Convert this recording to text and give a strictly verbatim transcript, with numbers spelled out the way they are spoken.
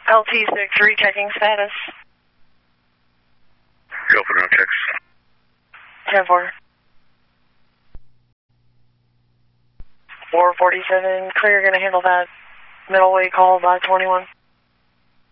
L T six three checking status. Go for no checks. ten four. four forty-seven, clear, gonna handle that middleweight call by twenty-one.